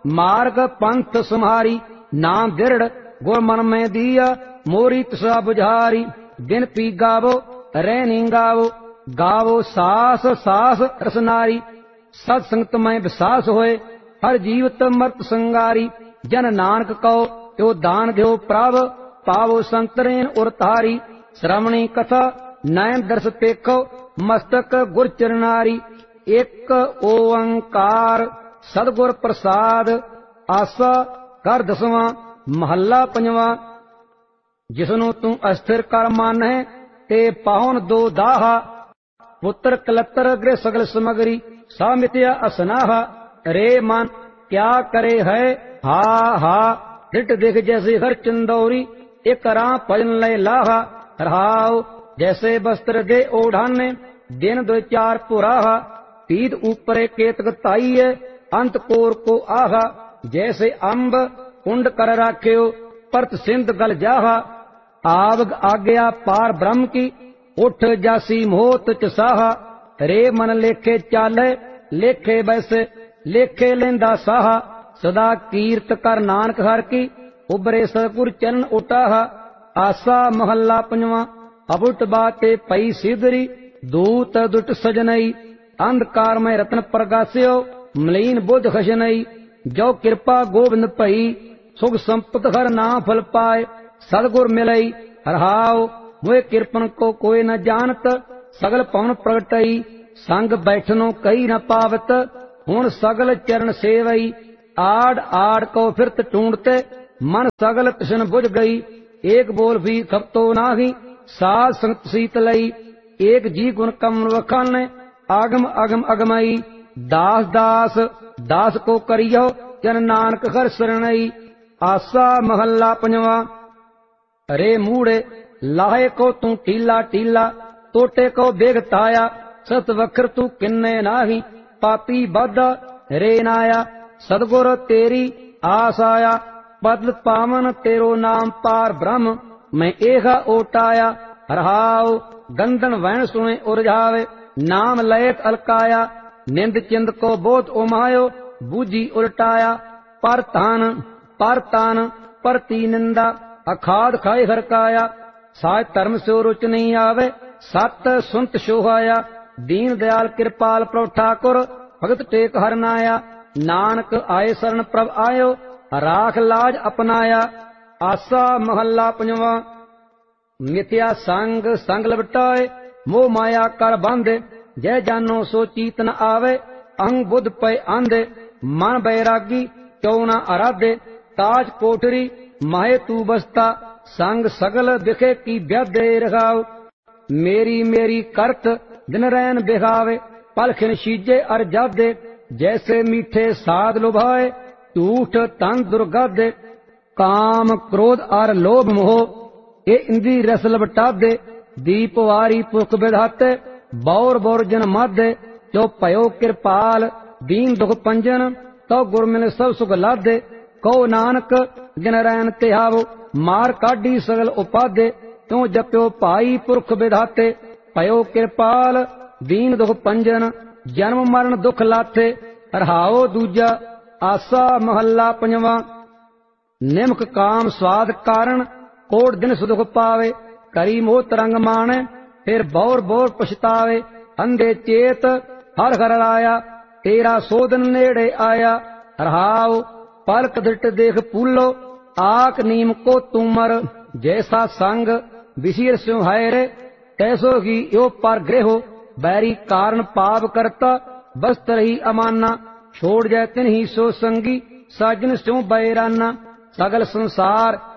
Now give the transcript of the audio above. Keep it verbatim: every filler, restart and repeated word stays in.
मार्ग पंथ सुम्हारी। नाम दृढ़ गुर मन में दिया, मोरी तसा बुझारी। दिन पी गावो रहनी गावो, गावो सास सास रसनारी। सत्संगत में विश्वास होए, हर जीवत मर्त संगारी। जन नानक कहो त्यो दान देव प्रभ, पावो संतरेन उर तारी। श्रवणी कथा नयन दर्श देखो, मस्तक गुर चरनारी। एक ओंकार सदगुर प्रसाद, आसा कर दसवां महला पंजवां। जिसनों तू अस्थिर कर मानै, ते पाहुन दो दाहा। पुत्र कलतर गृह सगल समगरी, सा मित्या असनाहा। रे मन क्या करे है, हा हा धिट दिख जैसे हर चंदौरी। एक राह भजन लय लाहा, रहाओ जैसे वस्त्र दे ओढ़ाने। दिन दो चार पुराहा, पीत ऊपरे केतक ताइये। अंत कोर को आहा, जैसे अम्ब कुंड कर राख्यो, परत सिंध गल जाहा। आवग आज्ञा पार ब्रह्म की, उठ जासी मोहत चसाहा। रे मन लेखे चाले, लेखे बैसे लेखे लेंदा साहा। सदा कीर्त कर नानक हर की, उबरे सतगुर चरण उटाहा। आसा महला पंजवां। अबुट बाते पई सिदरी, दूत दुट सजनई। अंधकार में रत्न प्रगास्यो, मलीन बुध खशनई। जो कृपा गोविंद पई, सुख संपत हर नाम फल पाए। सदगुर मिलई हरहाओ, मोए कृपन को कोई न जानत। सगल पवन प्रगटई, संग बैठनो कई न पावत। हुण सगल चरण सेवई, आड़ आड़ को फिरत ढूंढते। मन सगल तृष्ण बुझ गई, एक बोल भी खपतो नाही। साध संगत शीतलई, एक जी गुण कमल वखाने। आगम अगम अगमई, दास दास दास को करियो। जन नानक हर शरणई। आसा महला पंजवां। रे मूढ़े लाहे को तू टीला टीला, तोटे को बेग ताया। सत वखर तू किन्ने नाही, पापी बद रे नाया। सदगुर तेरी आस आया, पद पावन तेरो नाम पार ब्रह्म। मैं एहा ओटाया, रहाओ गंदन वैन सुने उरझावे। नाम लयत अलकाया, निंद चिंद को बोध उमायो। बूझी उलटाया, पर तान पर तान परती निंदा। अखाद खाए हरकाया, साज धर्म से रुच नहीं आवे। सत सुनत शोहाया, दीन दयाल कृपाल प्रभु ठाकुर। भगत टेक हरनाया, नानक आए शरण प्रभ आयो। राख लाज अपनाया। आसा महला पंजवां। मिथ्या संग संग लपटाए, मोह माया कर बांधे। जय जानो सो चीत न आवे, अंग बुध पे आंधे। मन बैरागी क्यों न आराधे, ताज कोठरी माहे तू बसता। संग सगल दिखे की व्याधे रखाओ। मेरी मेरी करत दिन रैन बिहावे, पल खिन शीजे अर जादे। जैसे मीठे साध लुभाए, झूठ तन दुर्गादे। काम क्रोध और लोभ मोह, ये इंद्री रस लपटा दे। दीप वारी पुरख विधाते, बौर बौर जन माधे। जो पयो कृपाल दीन दुख पंजन, तो गुर मिल सब सुख लादे। कहो नानक दिन रैन तिहावो, मार काढ़ी सगल उपाधे। त्यों जप्यो पाई पुरख विधाते, पयो कृपाल दीन दुख पंजन। जन्म मरण दुख लाथे, रहाओ दूजा। आसा महला पंजवां। निमक काम स्वाद कारण, कोट दिन सुख पावे। करी मोह तरंग माने, फिर बौर बौर पछतावे। अंधे चेत हर हर आया, तेरा सोधन नेड़े आया। रहाओ पलक दृट देख पूलो, आक नीम को तुमर। जैसा संग विशीर स्यो है रे, तैसो ही यो पर गृहो। बैरी कारण पाप करता, बस्तर ही अमाना। छोड़ जाए तिन ही सो संगी, साजन स्यो बैराना। सगल संसार